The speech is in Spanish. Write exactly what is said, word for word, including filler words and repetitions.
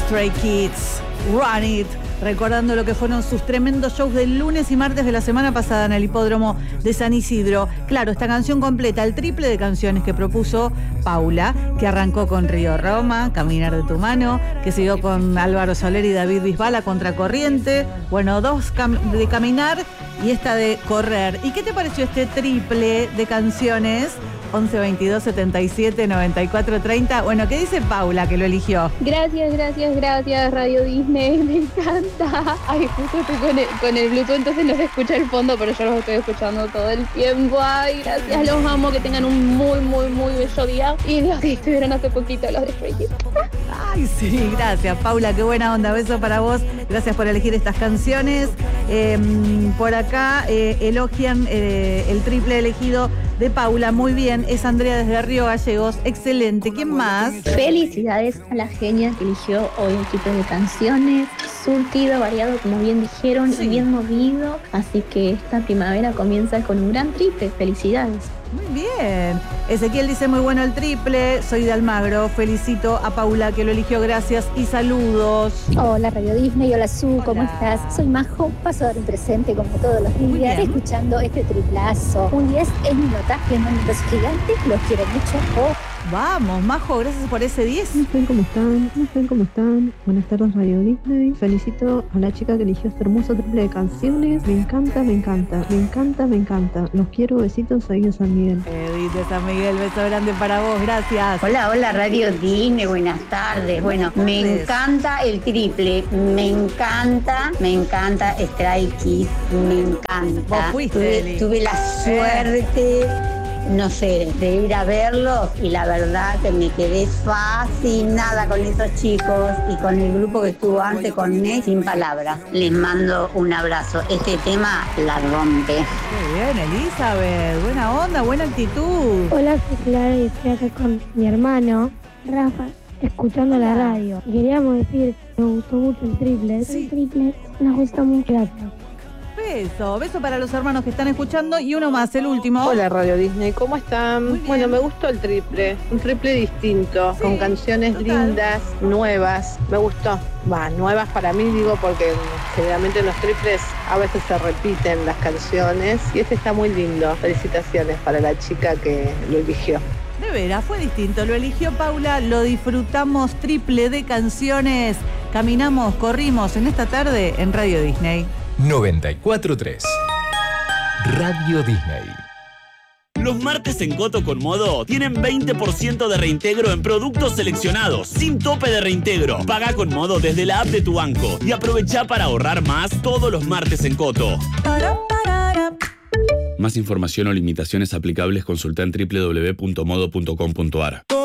Stray Kids, Run It, recordando lo que fueron sus tremendos shows del lunes y martes de la semana pasada en el hipódromo de San Isidro. Claro, esta canción completa el triple de canciones que propuso Paula, que arrancó con Río Roma, Caminar de tu mano, que siguió con Álvaro Soler y David Bisbal, a Contracorriente, bueno, dos cam- de Caminar y esta de Correr. ¿Y qué te pareció este triple de canciones? once veintidós setenta y siete noventa y cuatro treinta. Bueno, ¿qué dice Paula que lo eligió? Gracias, gracias, gracias, Radio Disney, me encanta. Ay, justo estoy con el, con el Bluetooth, entonces no se escucha el fondo, pero yo los estoy escuchando todo el tiempo. Ay, gracias, los amo, que tengan un muy, muy, muy bello día. Y los que estuvieron hace poquito, los de Stray Kids. Ay, sí, gracias, Paula, qué buena onda. Beso para vos, gracias por elegir estas canciones. Eh, por acá eh, elogian eh, el triple elegido de Paula, muy bien, es Andrea desde Río Gallegos, excelente. ¿Quién más? Felicidades a la genia que eligió hoy el tipo de canciones, surtido, variado, como bien dijeron, Sí. y bien movido. Así que esta primavera comienza con un gran triple. Felicidades. Muy bien. Ezequiel dice muy bueno el triple, soy de Almagro, felicito a Paula que lo eligió, gracias y saludos. Hola Radio Disney, hola Su, ¿cómo Hola. estás? Soy Majo, paso a dar un presente como todos los Muy días, bien. escuchando este triplazo. Un diez es mi notaje, un beso gigante, los quiero mucho. Oh. Vamos, Majo, gracias por ese diez. ¿Cómo están? ¿Cómo están? ¿Cómo están? ¿Cómo están? Buenas tardes, Radio Disney. Felicito a la chica que eligió este hermoso triple de canciones. Me encanta, me encanta, me encanta, me encanta. Los quiero, besitos ahí en San Miguel. Edith de San Miguel, beso grande para vos, gracias. Hola, hola Radio Disney, buenas tardes. Bueno, me tardes. encanta el triple, me encanta, me encanta Stray Kids, me encanta. Vos fuiste, Eli. tuve, tuve la suerte, no sé, de ir a verlos y la verdad que me quedé fascinada con esos chicos y con el grupo que estuvo antes con Ney, sin palabras. Les mando un abrazo. Este tema la rompe. Muy bien, Elizabeth, buena onda, buena actitud. Hola, soy Clara y estoy acá con mi hermano, Rafa, escuchando la radio. Y queríamos decir que me gustó mucho el triple. Sí. El triple nos gusta mucho. Gracias. Beso, beso para los hermanos que están escuchando y uno más, el último. Hola Radio Disney, ¿cómo están? Muy bien. Bueno, me gustó el triple, un triple distinto, Sí, con canciones total. lindas, nuevas, me gustó. Va, nuevas para mí digo porque generalmente en los triples a veces se repiten las canciones y este está muy lindo. Felicitaciones para la chica que lo eligió. De veras, fue distinto, lo eligió Paula, lo disfrutamos triple de canciones. Caminamos, corrimos en esta tarde en Radio Disney. noventa y cuatro punto tres Radio Disney. Los martes en Coto con Modo tienen veinte por ciento de reintegro en productos seleccionados, sin tope de reintegro. Paga con Modo desde la app de tu banco y aprovecha para ahorrar más todos los martes en Coto. Más información o limitaciones aplicables consulta en doble u doble u doble u punto modo punto com punto a r.